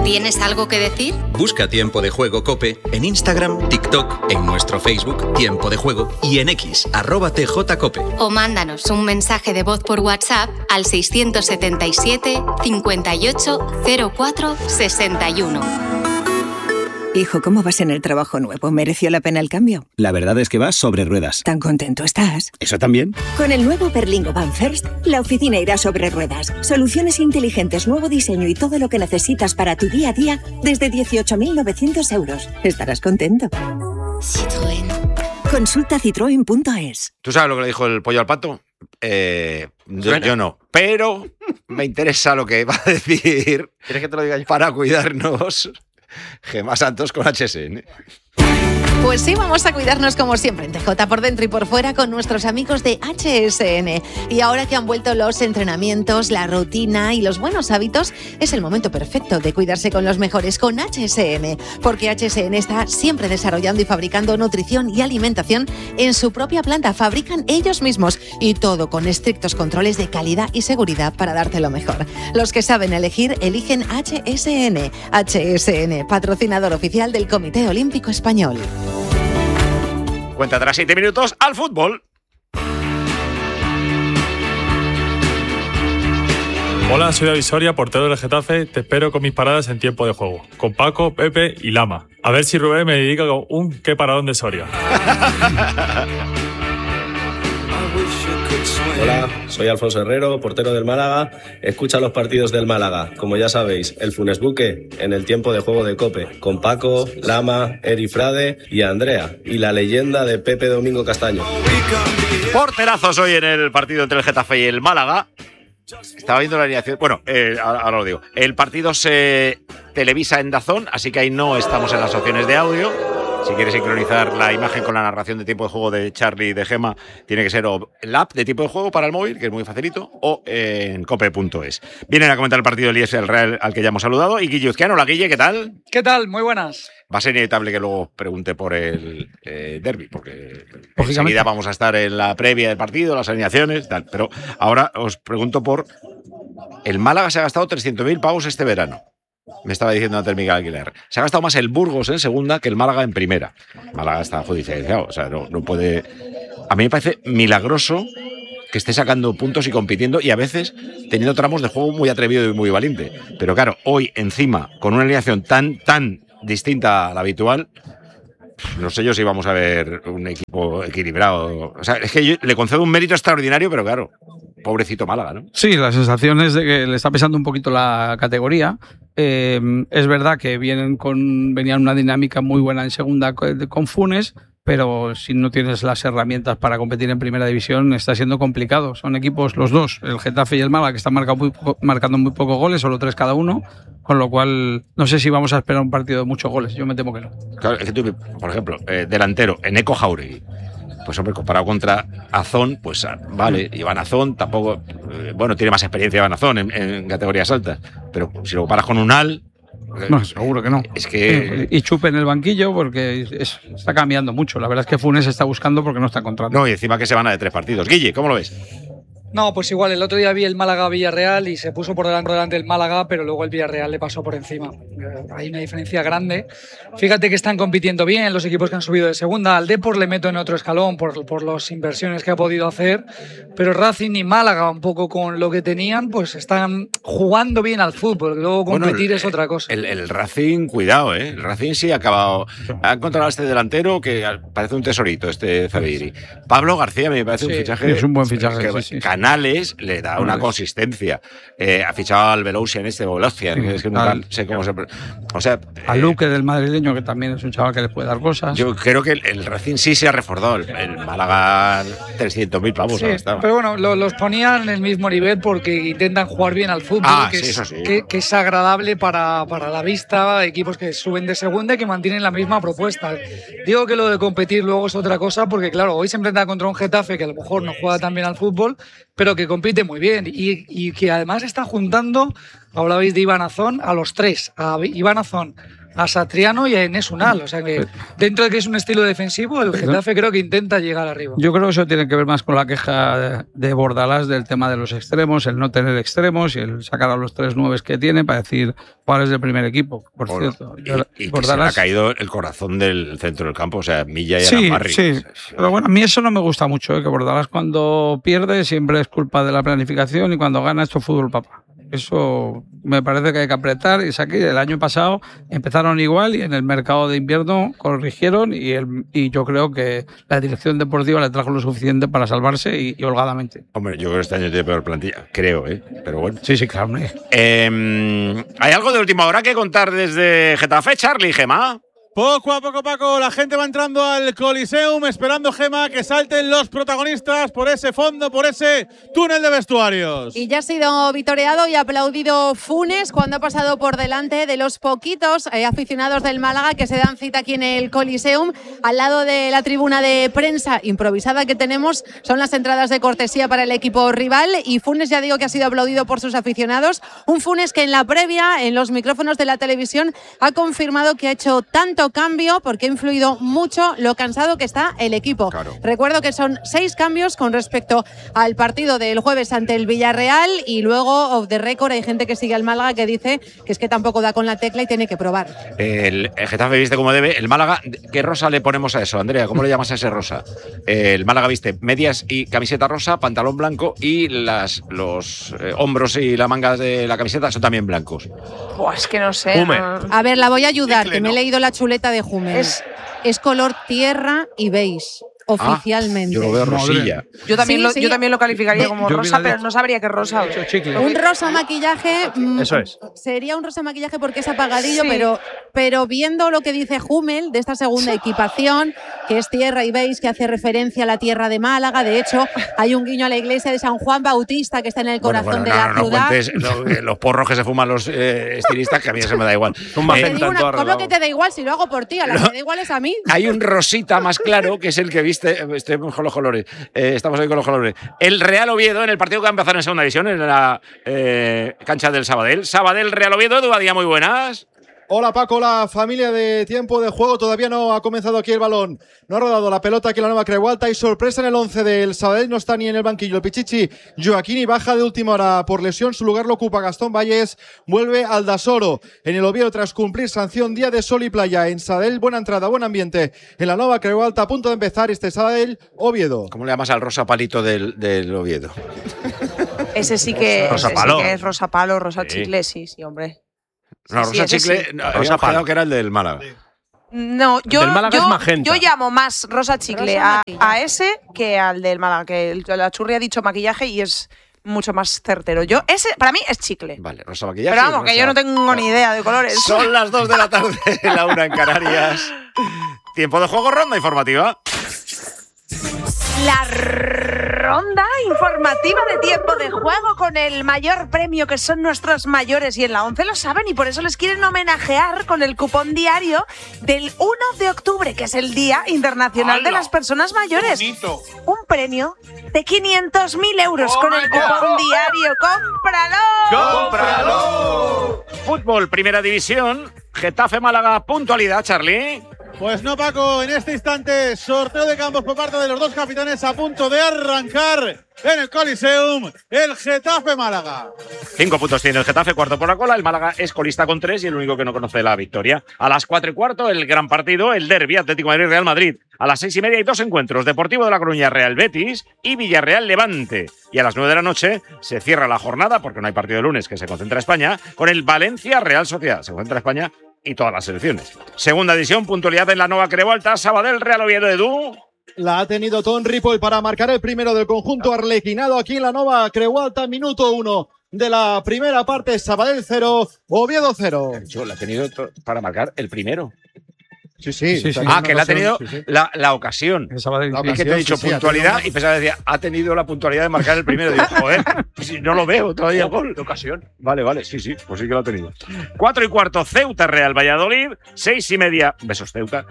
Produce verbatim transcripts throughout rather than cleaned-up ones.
¿Tienes algo que decir? Busca Tiempo de Juego COPE en Instagram, TikTok, en nuestro Facebook Tiempo de Juego y en X, arroba tjcope. O mándanos un mensaje de voz por WhatsApp al seiscientos setenta y siete, cincuenta y ocho, cero cuatro, sesenta y uno. Hijo, ¿cómo vas en el trabajo nuevo? ¿Mereció la pena el cambio? La verdad es que vas sobre ruedas. ¿Tan contento estás? ¿Eso también? Con el nuevo Berlingo Van First, la oficina irá sobre ruedas. Soluciones inteligentes, nuevo diseño y todo lo que necesitas para tu día a día desde dieciocho mil novecientos euros. Estarás contento. Citroën. Consulta citroen punto es. ¿Tú sabes lo que le dijo el pollo al pato? Eh, yo, yo no. Pero me interesa lo que va a decir. ¿Quieres que te lo diga yo? Para cuidarnos. Gemma Santos con H S N. Pues sí, vamos a cuidarnos como siempre en T J por dentro y por fuera con nuestros amigos de H S N. Y ahora que han vuelto los entrenamientos, la rutina y los buenos hábitos, es el momento perfecto de cuidarse con los mejores con H S N, porque H S N está siempre desarrollando y fabricando nutrición y alimentación en su propia planta. Fabrican ellos mismos y todo con estrictos controles de calidad y seguridad para darte lo mejor. Los que saben elegir, eligen H S N. H S N, patrocinador oficial del Comité Olímpico Español. Cuenta tras siete minutos al fútbol. Hola, soy David Soria, portero del Getafe. Te espero con mis paradas en tiempo de juego. Con Paco, Pepe y Lama. A ver si Rubén me dedica con un qué paradón de Soria. Hola, soy Alfonso Herrero, portero del Málaga. Escucha los partidos del Málaga. Como ya sabéis, el Funes Buque en el tiempo de juego de COPE. Con Paco, Lama, Eri Frade y Andrea. Y la leyenda de Pepe Domingo Castaño. Porterazos hoy en el partido entre el Getafe y el Málaga. Estaba viendo la alineación. Bueno, eh, ahora, ahora lo digo. El partido se televisa en DAZN, así que ahí no estamos en las opciones de audio. Si quieres sincronizar la imagen con la narración de tiempo de juego de Charlie y de Gemma, tiene que ser o en la app de tiempo de juego para el móvil, que es muy facilito, o en cope punto es. Vienen a comentar el partido del I S el Real, al que ya hemos saludado, y Guille Uzquiano. Hola, Guille, ¿qué tal? ¿Qué tal? Muy buenas. Va a ser inevitable que luego pregunte por el eh, derbi, porque enseguida vamos a estar en la previa del partido, las alineaciones, tal. Pero ahora os pregunto por... El Málaga se ha gastado trescientos mil pavos este verano. Me estaba diciendo antes Miguel Aguilar. Se ha gastado más el Burgos en segunda que el Málaga en primera. Málaga está judicializado, o sea, no, no puede... A mí me parece milagroso que esté sacando puntos y compitiendo y a veces teniendo tramos de juego muy atrevido y muy valiente. Pero claro, hoy encima, con una alineación tan, tan distinta a la habitual, no sé yo si vamos a ver un equipo equilibrado. O sea, es que yo le concedo un mérito extraordinario, pero claro, pobrecito Málaga, ¿no? Sí, la sensación es de que le está pesando un poquito la categoría. Eh, es verdad que vienen con venían una dinámica muy buena en segunda con Funes, pero si no tienes las herramientas para competir en primera división está siendo complicado. Son equipos los dos, el Getafe y el Málaga, que están marcando muy, marcando muy pocos goles, solo tres cada uno, con lo cual no sé si vamos a esperar un partido de muchos goles. Yo me temo que no. Claro, es que tú, por ejemplo, eh, delantero, Eneco Jauregui. Pues hombre, comparado contra Azón, pues vale, Iván Azón tampoco, eh, bueno, tiene más experiencia Iván Azón en, en categorías altas, pero si lo comparas con Unal... Eh, no, seguro que no. Es que... Y Chupe en el banquillo porque es, está cambiando mucho. La verdad es que Funes está buscando porque no está encontrando. No, y encima que se van a de tres partidos. Guille, ¿cómo lo ves? No, pues igual, el otro día vi el Málaga-Villarreal y se puso por delante, por delante el Málaga, pero luego el Villarreal le pasó por encima. Hay una diferencia grande. Fíjate que están compitiendo bien los equipos que han subido de segunda. Al Depor le meto en otro escalón por, por las inversiones que ha podido hacer, pero Racing y Málaga, un poco con lo que tenían, pues están jugando bien al fútbol. Luego competir bueno, el, es otra cosa. El, el Racing, cuidado, ¿eh? El Racing sí ha acabado. Ha encontrado a este delantero que parece un tesorito, este Zabeiri. Pablo García me parece sí, un fichaje. Es un buen fichaje. Que, sí, sí. Canales le da una consistencia. Eh, ha fichado al Belousian este Belousian, que es que nunca al, sé cómo se. O sea. A Luque eh, del madrileño, que también es un chaval que le puede dar cosas. Yo creo que el, el Racing sí se ha reforzado. El, el Málaga, trescientos mil pavos. Sí, pero bueno, lo, los ponían en el mismo nivel porque intentan jugar bien al fútbol, ah, que, sí, es, eso sí. que, que es agradable para, para la vista. Equipos que suben de segunda y que mantienen la misma propuesta. Digo que lo de competir luego es otra cosa, porque claro, hoy se enfrenta contra un Getafe que a lo mejor no juega tan bien al fútbol, pero que compite muy bien y, y que además está juntando, hablabais de Iván Azón, a los tres, a Iván Azón, a Satriano y a Enes Unal. O sea que dentro de que es un estilo defensivo, el Getafe creo que intenta llegar arriba. Yo creo que eso tiene que ver más con la queja de Bordalás del tema de los extremos, el no tener extremos y el sacar a los tres nueves que tiene para decir cuál es del primer equipo, por bueno, cierto. Y, y Bordalás... que se le ha caído el corazón del centro del campo, o sea, Milla y sí, Aramarri. Sí, pero bueno, a mí eso no me gusta mucho, ¿eh? Que Bordalás cuando pierde siempre es culpa de la planificación y cuando gana esto es fútbol papá. Eso me parece que hay que apretar. Y aquí el año pasado empezaron igual y en el mercado de invierno corrigieron y, el, y yo creo que la dirección deportiva le trajo lo suficiente para salvarse y, y holgadamente. Hombre, yo creo que este año tiene peor plantilla, creo, ¿eh? Pero bueno. Sí, sí, claro. Eh, ¿Hay algo de última hora que contar desde Getafe, Charlie, Gemma? Poco a poco, Paco, la gente va entrando al Coliseum esperando, Gema, que salten los protagonistas por ese fondo, por ese túnel de vestuarios. Y ya ha sido vitoreado y aplaudido Funes cuando ha pasado por delante de los poquitos eh, aficionados del Málaga que se dan cita aquí en el Coliseum. Al lado de la tribuna de prensa improvisada que tenemos son las entradas de cortesía para el equipo rival y Funes, ya digo que ha sido aplaudido por sus aficionados. Un Funes que en la previa, en los micrófonos de la televisión, ha confirmado que ha hecho tanto cambio porque ha influido mucho lo cansado que está el equipo. Claro. Recuerdo que son seis cambios con respecto al partido del jueves ante el Villarreal y luego off the record hay gente que sigue al Málaga que dice que es que tampoco da con la tecla y tiene que probar. El, el Getafe viste como debe, el Málaga, ¿qué rosa le ponemos a eso, Andrea? ¿Cómo le llamas a ese rosa? El Málaga viste medias y camiseta rosa, pantalón blanco y las, los eh, hombros y la manga de la camiseta son también blancos. Pues es que no sé. Hume. A ver, la voy a ayudar, que me he leído la chuleta de Hummel. Es, es color tierra y beige. Oficialmente. Ah, yo lo veo rosilla. Yo también, sí, lo, sí. yo también lo calificaría como yo rosa, pero no sabría qué rosa. Un rosa maquillaje. Eso es. Sería un rosa maquillaje porque es apagadillo, Sí. pero, pero viendo lo que dice Hummel de esta segunda equipación, que es tierra y beige, que hace referencia a la tierra de Málaga. De hecho, hay un guiño a la iglesia de San Juan Bautista que está en el corazón bueno, bueno, de no, la no, ciudad. no cuentes lo, los porros que se fuman los eh, estilistas, que a mí eso me da igual. Un Te digo una, ¿cómo que te da igual si lo hago por ti? A la que te da igual es a mí. Hay un rosita más claro que es el que viste. Estamos con los colores. Eh, estamos ahí con los colores. El Real Oviedo en el partido que va a empezar en segunda división, en la eh, cancha del Sabadell. Sabadell, Real Oviedo, Edu Badía, muy buenas. Hola Paco, la familia de tiempo de juego. Todavía no ha comenzado aquí el balón. No ha rodado la pelota aquí en la nueva Creualta. Y sorpresa en el once del Sabadell. No está ni en el banquillo el Pichichi Joaquini, baja de última hora por lesión. Su lugar lo ocupa Gastón Valles. Vuelve Aldasoro en el Oviedo tras cumplir sanción. Día de sol y playa en Sabadell. Buena entrada, buen ambiente en la nueva Creualta. A punto de empezar este Sabadell Oviedo. ¿Cómo le llamas al rosa palito del, del Oviedo? Ese sí que, Rosa ese palo. sí que es rosa palo, rosa Sí. chicle, sí, sí, hombre. No, Sí, rosa sí, chicle. sí. No, Rosa había palo. pensado que era el del Málaga. No, yo, Del Málaga yo, es magenta. yo llamo más rosa chicle Rosa a, maquillaje. a ese que al del Málaga, que el, la churri ha dicho maquillaje y es mucho más certero. Yo, ese, para mí es chicle. Vale, rosa maquillaje. Pero vamos, rosa... que yo no tengo ni idea de colores. Son las dos de la tarde, la una en Canarias. Tiempo de juego, ronda informativa. La ronda informativa de tiempo de juego con el mayor premio que son nuestros mayores y en la once lo saben y por eso les quieren homenajear con el cupón diario del uno de octubre, que es el Día Internacional ¡Hala! de las Personas Mayores. ¡Qué bonito! Un premio de quinientos mil euros ¡Oh, con my el God! cupón diario. ¡Cómpralo! ¡Cómpralo! Fútbol, primera división. Getafe, Málaga, puntualidad, Charlie. Pues no, Paco, en este instante, sorteo de campos por parte de los dos capitanes a punto de arrancar en el Coliseum, el Getafe Málaga. Cinco puntos tiene el Getafe, cuarto por la cola. El Málaga es colista con tres y el único que no conoce la victoria. A las cuatro y cuarto, el gran partido, el derbi Atlético de Madrid-Real Madrid. A las seis y media hay dos encuentros, Deportivo de La Coruña, Real Betis y Villarreal Levante. Y a las nueve de la noche se cierra la jornada, porque no hay partido de lunes, que se concentra España, con el Valencia Real Sociedad. Se concentra España y todas las selecciones. Segunda división, puntualidad en la nueva Creualta, Sabadell, Real Oviedo, Edu. La ha tenido Tom Ripoll para marcar el primero del conjunto arlequinado aquí en la nueva Creualta, minuto uno de la primera parte. Sabadell cero, Oviedo cero. Yo la ha tenido para marcar el primero. Sí, sí. Sí, sí. Ah, que la ha tenido sí, sí. La, la ocasión. El Sabadell, La sí. Es que te he dicho sí, sí, puntualidad ha tenido- y pensaba que decía, ha tenido la puntualidad de marcar el primero. Digo, joder, si no lo veo todavía el gol. De ocasión. Vale, vale, sí, sí, pues sí que lo ha tenido. Cuatro y cuarto, Ceuta, Real Valladolid. Seis y media, besos Ceuta.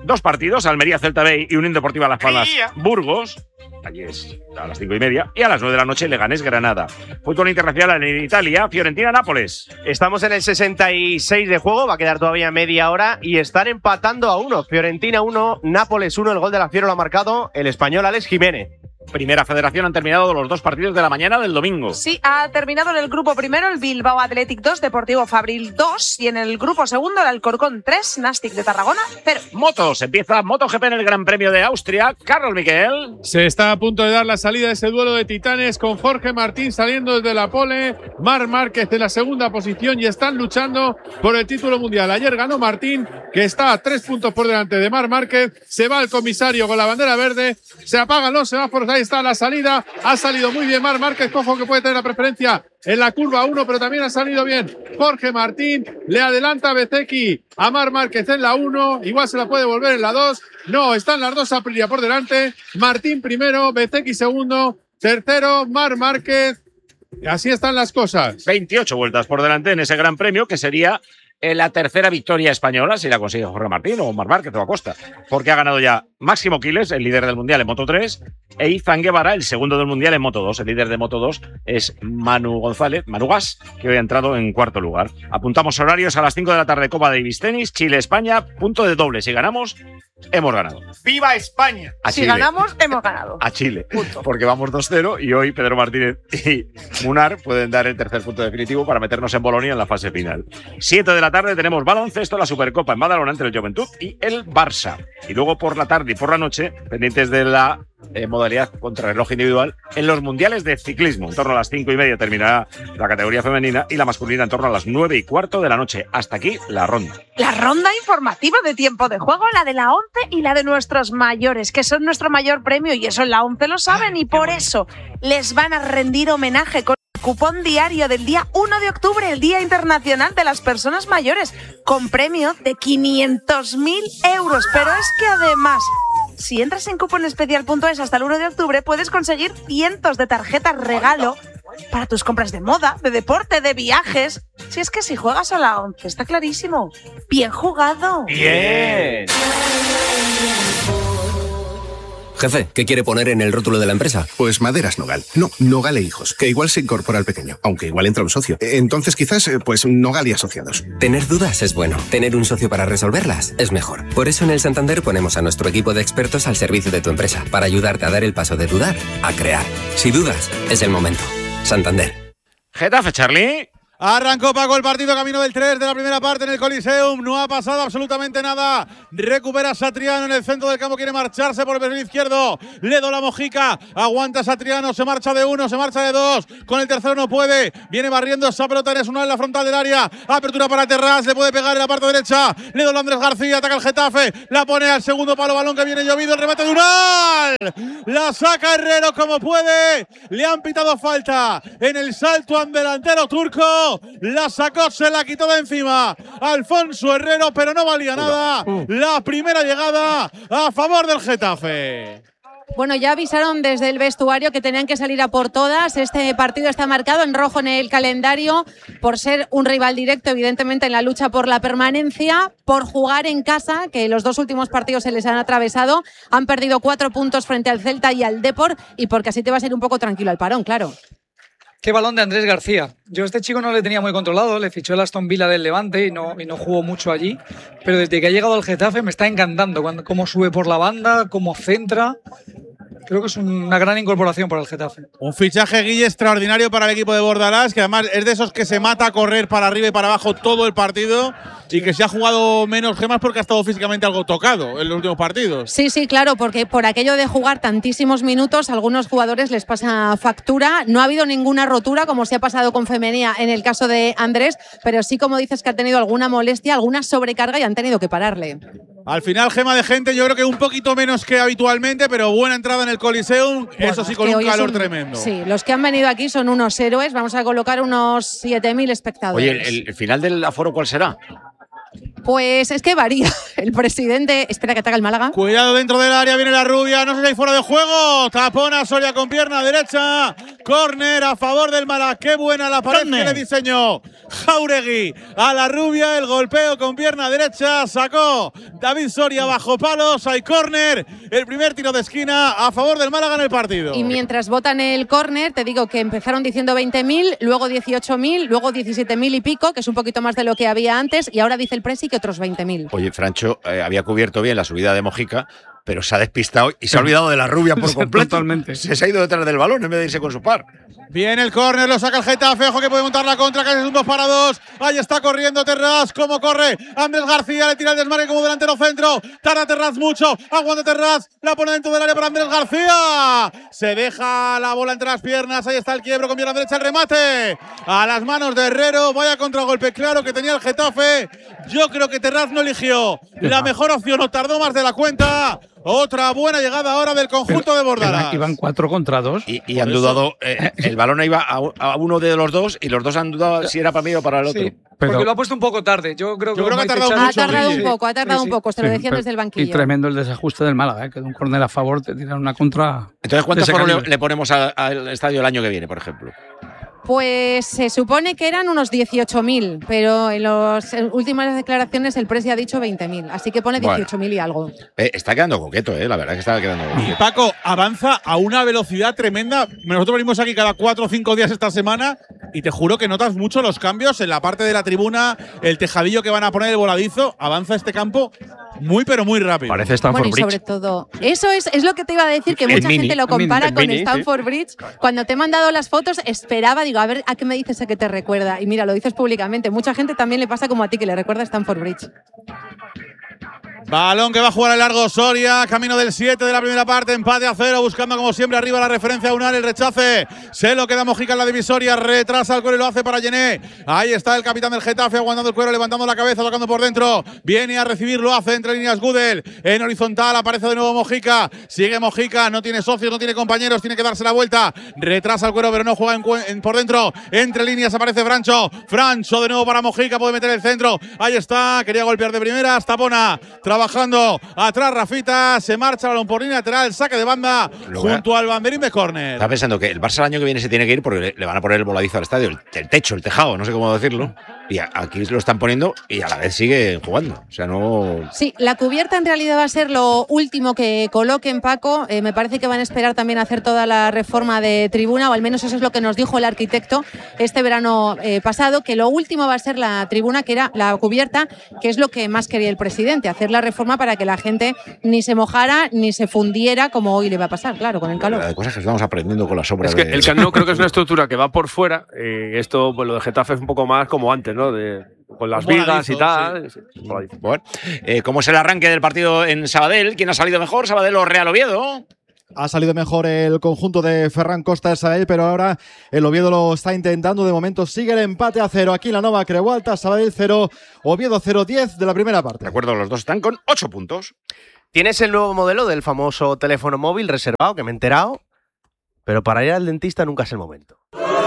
dos partidos, Almería, Celta B y Unión Deportiva Las Palmas, Burgos. Allí es a las cinco y media. Y a las nueve de la noche, Leganés, Granada. Fútbol internacional en Italia, Fiorentina, Nápoles. Estamos en el sesenta y seis de juego, va a quedar todavía media hora y están empatando a uno. Fiorentina uno, Nápoles uno, el gol de la Fiero lo ha marcado el español Alex Jiménez. Primera Federación, han terminado los dos partidos de la mañana del domingo. Sí, ha terminado en el grupo primero el Bilbao Athletic dos, Deportivo Fabril dos y en el grupo segundo el Alcorcón tres, Nastic de Tarragona cero. Motos, empieza MotoGP en el Gran Premio de Austria. Carlos Miquel. Se está a punto de dar la salida de ese duelo de titanes con Jorge Martín saliendo desde la pole, Marc Márquez en la segunda posición y están luchando por el título mundial. Ayer ganó Martín, que está a tres puntos por delante de Marc Márquez. Se va el comisario con la bandera verde, se apagan los semáforos. Ahí está la salida, ha salido muy bien Marc Márquez, cojo que puede tener la preferencia en la curva uno, pero también ha salido bien Jorge Martín, le adelanta a Bezzecchi a Marc Márquez en la uno, igual se la puede volver en la dos, no, están las dos Aprilia por delante, Martín primero, Bezzecchi segundo, tercero Marc Márquez, así están las cosas. veintiocho vueltas por delante en ese Gran Premio, que sería la tercera victoria española, si la consigue Jorge Martín o Marc Márquez o Acosta, porque ha ganado ya Máximo Quiles, el líder del Mundial en Moto tres, e Izan Guevara, el segundo del Mundial en Moto dos. El líder de Moto dos es Manu González, Manu Gas, que hoy ha entrado en cuarto lugar. Apuntamos horarios a las cinco de la tarde, Copa Davis Tenis, Chile-España, punto de doble. Si ganamos, hemos ganado. ¡Viva España! A si Chile. ganamos, hemos ganado. A Chile, punto. Porque vamos dos cero y hoy Pedro Martínez y Munar pueden dar el tercer punto definitivo para meternos en Bolonia en la fase final. siete de la tarde tenemos baloncesto, la Supercopa en Badalona entre el Juventud y el Barça. Y luego por la tarde y por la noche, pendientes de la eh, modalidad contrarreloj individual en los mundiales de ciclismo. En torno a las cinco y media terminará la categoría femenina y la masculina en torno a las nueve y cuarto de la noche. Hasta aquí la ronda. La ronda informativa de tiempo de juego, la de la ONCE y la de nuestros mayores, que son nuestro mayor premio, y eso en la ONCE lo saben, y por eso les van a rendir homenaje con el cupón diario del día uno de octubre, el Día Internacional de las Personas Mayores, con premio de quinientos mil euros. Pero es que además, si entras en cuponespecial punto es hasta el uno de octubre, puedes conseguir cientos de tarjetas regalo para tus compras de moda, de deporte, de viajes. Si es que si juegas a la ONCE, está clarísimo. Bien jugado. Bien. Jefe, ¿qué quiere poner en el rótulo de la empresa? Pues Maderas Nogal. No, Nogal e Hijos, que igual se incorpora al pequeño, aunque igual entra un socio. Entonces quizás, pues Nogal y Asociados. Tener dudas es bueno. Tener un socio para resolverlas es mejor. Por eso en el Santander ponemos a nuestro equipo de expertos al servicio de tu empresa, para ayudarte a dar el paso de dudar a crear. Si dudas, es el momento. Santander. Getafe, Charlie. Arrancó Paco el partido, camino del tres de la primera parte en el Coliseum. No ha pasado absolutamente nada. Recupera Satriano en el centro del campo. Quiere marcharse por el perfil izquierdo. Le do la mojica. Aguanta Satriano. Se marcha de uno, se marcha de dos. Con el tercero no puede. Viene barriendo esa pelota. Es una en la frontal del área. Apertura para Terrás. Le puede pegar en la parte derecha. Le do a Andrés García. Ataca el Getafe. La pone al segundo palo. Balón que viene llovido. El remate de Unal. La saca Herrero como puede. Le han pitado falta en el salto al delantero turco. La sacó, se la quitó de encima Alfonso Herrero, pero no valía nada. La primera llegada a favor del Getafe. Bueno, ya avisaron desde el vestuario que tenían que salir a por todas. Este partido está marcado en rojo en el calendario por ser un rival directo, evidentemente, en la lucha por la permanencia, por jugar en casa, que los dos últimos partidos se les han atravesado. Han perdido cuatro puntos frente al Celta y al Depor, y porque así te va a ser un poco tranquilo al parón, claro. Qué balón de Andrés García. Yo a este chico no le tenía muy controlado, le fichó el Aston Villa del Levante y no, y no jugó mucho allí, pero desde que ha llegado al Getafe me está encantando cuando, cómo sube por la banda, cómo centra. Creo que es una gran incorporación para el Getafe. Un fichaje, Guille, extraordinario para el equipo de Bordalás, que además es de esos que se mata a correr para arriba y para abajo todo el partido y que se ha jugado menos gemas porque ha estado físicamente algo tocado en los últimos partidos. Sí, sí, claro, porque por aquello de jugar tantísimos minutos, a algunos jugadores les pasa factura. No ha habido ninguna rotura, como se ha pasado con Femenía en el caso de Andrés, pero sí, como dices, que ha tenido alguna molestia, alguna sobrecarga y han tenido que pararle. Al final, gema de gente, yo creo que un poquito menos que habitualmente, pero buena entrada en el Coliseum, bueno, eso sí, con un calor un, tremendo. Sí, los que han venido aquí son unos héroes, vamos a colocar unos siete mil espectadores. Oye, ¿el, el final del aforo cuál será? Pues es que varía. El presidente… Espera que ataque el Málaga. Cuidado dentro del área, viene la rubia, no sé si hay fuera de juego. Tapona Soria con pierna derecha. Córner a favor del Málaga. Qué buena la pared que le diseñó Jauregui a la rubia. El golpeo con pierna derecha. Sacó David Soria bajo palos. Hay córner. El primer tiro de esquina a favor del Málaga en el partido. Y mientras votan el córner, te digo que empezaron diciendo veinte mil, luego dieciocho mil, luego diecisiete mil y pico, que es un poquito más de lo que había antes. Y ahora dice el Presi que otros veinte mil. Oye, Francho eh, había cubierto bien la subida de Mojica, pero se ha despistado y se ha olvidado de la rubia por completo. Totalmente. Se, se ha ido detrás del balón en vez de irse con su par. Viene el córner, lo saca el Getafe. Ojo que puede montar la contra, casi es un dos para dos. Ahí está corriendo Terrás. ¿Cómo corre? Andrés García le tira el desmarque como delantero centro. Tarda Terrás mucho. Aguanta Terrás. La pone dentro del área para Andrés García. Se deja la bola entre las piernas. Ahí está el quiebro con pierna derecha. El remate a las manos de Herrero. Vaya contragolpe claro que tenía el Getafe. Yo creo que Terrás no eligió la mejor opción. No tardó más de la cuenta. Otra buena llegada ahora del conjunto Pero de Bordalás. Iban cuatro contra dos. Y, y han dudado. Eh, el balón iba a, a uno de los dos y los dos han dudado si era para mí o para el otro. Sí, porque Pero- lo ha puesto un poco tarde. Yo creo que, Yo creo que ha tardado Ha mucho, tardado sí. un poco, ha tardado Sí, un sí. poco. Se lo Sí, decían pero- desde el Y banquillo. tremendo el desajuste del Málaga, ¿eh? Que de un córner a favor te tiran una contra. Entonces, ¿cuántos de ese foros le, calibre. le ponemos a- al estadio el año que viene, por ejemplo? Pues se supone que eran unos dieciocho mil, pero en las últimas declaraciones el Presi ha dicho veinte mil, así que pone Bueno. dieciocho mil y algo. Eh, está quedando coqueto, eh, la verdad que está quedando Y coqueto. Paco avanza a una velocidad tremenda. Nosotros venimos aquí cada cuatro o cinco días esta semana y te juro que notas mucho los cambios en la parte de la tribuna, el tejadillo que van a poner, el voladizo. Avanza este campo muy, pero muy rápido. Parece Stamford Bueno, y Bridge. sobre todo, eso es, es lo que te iba a decir, que El mucha mini, gente lo el mini, compara el con mini, sí. Stamford Bridge. Cuando te he mandado las fotos, esperaba, digo, a ver a qué me dices a qué te recuerda. Y mira, lo dices públicamente. Mucha gente también le pasa como a ti, que le recuerda a Stamford Bridge. Balón que va a jugar el largo Soria, camino del siete de la primera parte, empate a cero, buscando como siempre arriba la referencia a Unal, el rechace, se lo queda Mojica en la divisoria, retrasa el cuero y lo hace para Yené. Ahí está el capitán del Getafe aguantando el cuero, levantando la cabeza, tocando por dentro, viene a recibir, lo hace entre líneas Gudel, en horizontal aparece de nuevo Mojica, sigue Mojica, no tiene socios, no tiene compañeros, tiene que darse la vuelta, retrasa el cuero pero no juega en, en, por dentro, entre líneas aparece Francho, Francho de nuevo para Mojica, puede meter el centro, ahí está, quería golpear de primera, Tapona, trabajando atrás Rafita, se marcha el balón por línea lateral, saque de banda Luego, junto al banderín de córner. Estaba pensando que el Barça el año que viene se tiene que ir porque le, le van a poner el voladizo al estadio, el, el techo, el tejado, no sé cómo decirlo. Y a- aquí lo están poniendo y a la vez sigue jugando. O sea, no. Sí, la cubierta en realidad va a ser lo último que coloquen, Paco. Eh, me parece que van a esperar también a hacer toda la reforma de tribuna, o al menos eso es lo que nos dijo el arquitecto este verano eh, pasado, que lo último va a ser la tribuna, que era la cubierta, que es lo que más quería el presidente, hacer la reforma para que la gente ni se mojara ni se fundiera, como hoy le va a pasar, claro, con el calor. La de cosas que estamos aprendiendo con la sombra Es que de. el Camp Nou creo que es una estructura que va por fuera. Eh, esto, pues lo de Getafe es un poco más como antes, ¿no? De, con las Un vigas y voladizo, tal. sí. Sí, voladizo. Bueno, eh, ¿cómo es el arranque del partido en Sabadell? ¿Quién ha salido mejor? ¿Sabadell o Real Oviedo? Ha salido mejor el conjunto de Ferran Costa del Sabadell, pero ahora el Oviedo lo está intentando. De momento sigue el empate a cero aquí en la Nova Creualta. Sabadell cero, Oviedo cero, diez de la primera parte. De acuerdo, los dos están con ocho puntos. Tienes el nuevo modelo del famoso teléfono móvil reservado, que me he enterado, pero para ir al dentista nunca es el momento.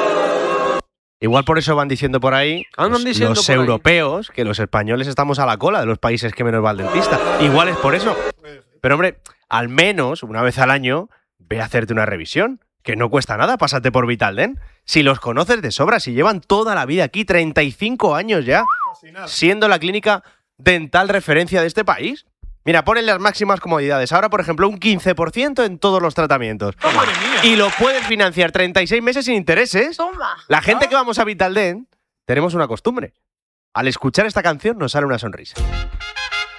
Igual por eso van diciendo por ahí Andan los, diciendo los por ahí. europeos que los españoles estamos a la cola de los países que menos va al dentista. Igual es por eso. Pero hombre, al menos una vez al año ve a hacerte una revisión, que no cuesta nada, pásate por Vitaldent. Si los conoces de sobra, si llevan toda la vida aquí, treinta y cinco años ya, siendo la clínica dental referencia de este país. Mira, ponen las máximas comodidades. Ahora, por ejemplo, un quince por ciento en todos los tratamientos. Y lo puedes financiar treinta y seis meses sin intereses. Toma. La gente que vamos a Vitaldent tenemos una costumbre. Al escuchar esta canción nos sale una sonrisa.